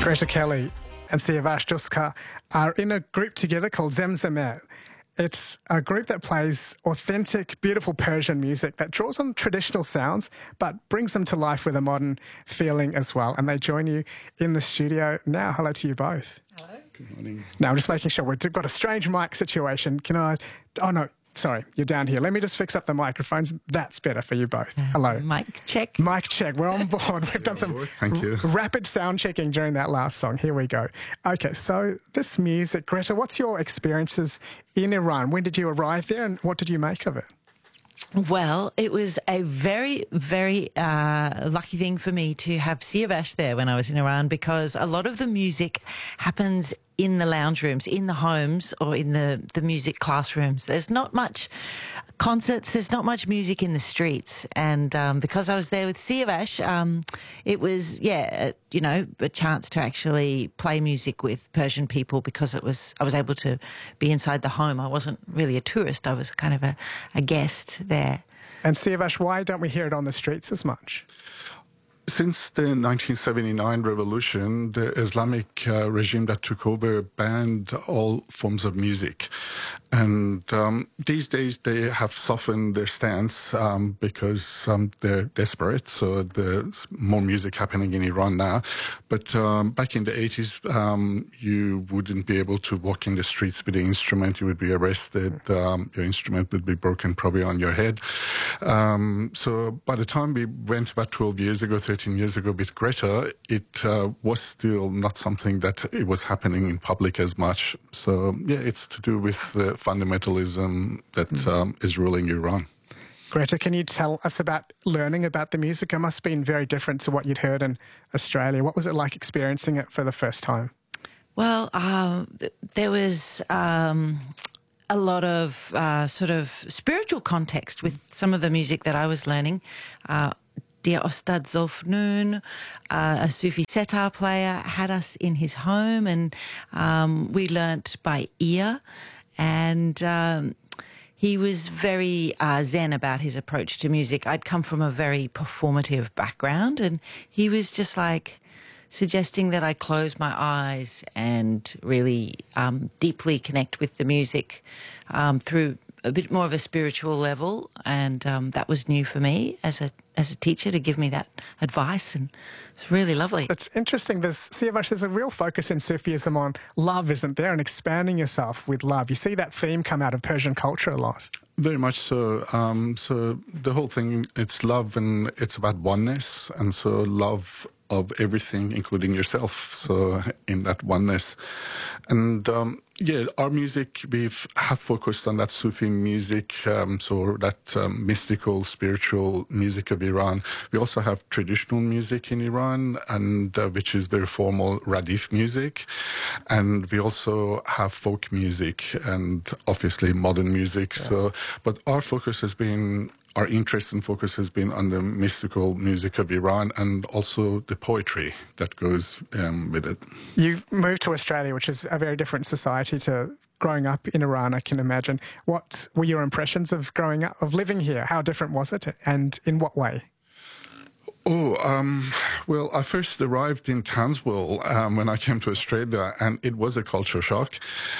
Greta Kelly and Siavash Duska are in a group together called Zemzemet. It's a group that plays authentic, beautiful Persian music that draws on traditional sounds but brings them to life with a modern feeling as well. And they join you in the studio now. Hello to you both. Hello. Good morning. Now, I'm just making sure we've got a strange mic situation. Can I... Oh, no. Sorry, you're down here. Let me just fix up the microphones. That's better for you both. Hello. Mic check. Mic check. We're on board. We've done some Thank you. rapid sound checking during that last song. Here we go. Okay, so this music, Greta, what's your experiences in Iran? When did you arrive there and what did you make of it? Well, it was a very, very lucky thing for me to have Siavash there when I was in Iran, because a lot of the music happens in the lounge rooms, in the homes, or in the music classrooms. There's not much concerts, there's not much music in the streets. And because I was there with Siavash, it was, a chance to actually play music with Persian people, because I was able to be inside the home. I wasn't really a tourist, I was kind of a guest there. And Siavash, why don't we hear it on the streets as much? Since the 1979 revolution, the Islamic regime that took over banned all forms of music. And these days they have softened their stance because they're desperate. So there's more music happening in Iran now. But back in the 80s, you wouldn't be able to walk in the streets with the instrument. You would be arrested. Your instrument would be broken probably on your head. So by the time we went about 12 years ago, 13 years ago with Greta, it was still not something that it was happening in public as much. So yeah, it's to do with the fundamentalism that is ruling Iran. Greta, can you tell us about learning about the music? It must have been very different to what you'd heard in Australia. What was it like experiencing it for the first time? Well, there was a lot of sort of spiritual context with some of the music that I was learning. Dear Ostad Zofnoon, a Sufi setar player, had us in his home, and we learnt by ear. And he was very zen about his approach to music. I'd come from a very performative background, and he was just like suggesting that I close my eyes and really deeply connect with the music through a bit more of a spiritual level. And that was new for me as a teacher, to give me that advice, and it's really lovely. It's interesting. Siavash, there's a real focus in Sufism on love, isn't there, and expanding yourself with love. You see that theme come out of Persian culture a lot. Very much so. So the whole thing, it's love, and it's about oneness, and so love of everything, including yourself, so in that oneness. And our music, we have focused on that Sufi music, so that mystical, spiritual music of Iran. We also have traditional music in Iran, and which is very formal Radif music. And we also have folk music and obviously modern music. Yeah. But our focus has been, our interest and focus has been on the mystical music of Iran, and also the poetry that goes with it. You moved to Australia, which is a very different society to growing up in Iran, I can imagine. What were your impressions of growing up, of living here? How different was it, and in what way? Well, I first arrived in Townsville when I came to Australia, and it was a culture shock.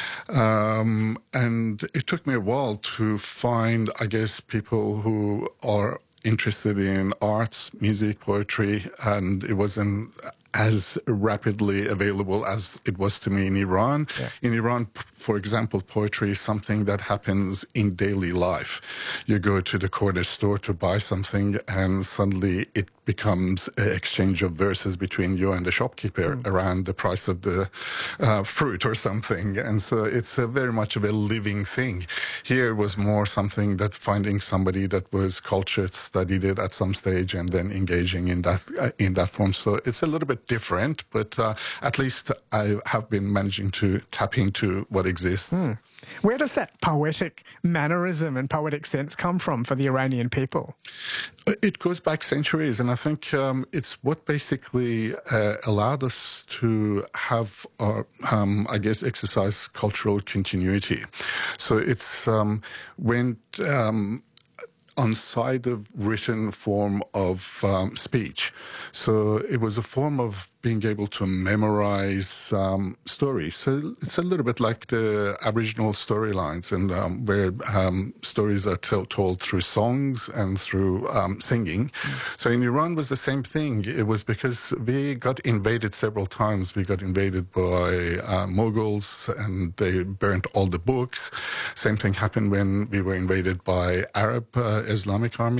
And it took me a while to find, I guess, people who are interested in arts, music, poetry, and it wasn't as rapidly available as it was to me in Iran. Yeah. In Iran, for example, poetry is something that happens in daily life. You go to the corner store to buy something, and suddenly it becomes an exchange of verses between you and the shopkeeper around the price of the fruit or something. And so it's very much of a living thing. Here it was more something that finding somebody that was cultured, studied it at some stage, and then engaging in that form. So it's a little bit different, but at least I have been managing to tap into what exists. Where does that poetic mannerism and poetic sense come from for the Iranian people? It goes back centuries, and I think it's what basically allowed us to have, exercise cultural continuity. So it's when outside of written form of speech. So it was a form of being able to memorize stories. So it's a little bit like the Aboriginal storylines, and where stories are told through songs and through singing. So in Iran was the same thing. It was because we got invaded several times. We got invaded by Mughals, and they burnt all the books. Same thing happened when we were invaded by Arab Islamic army.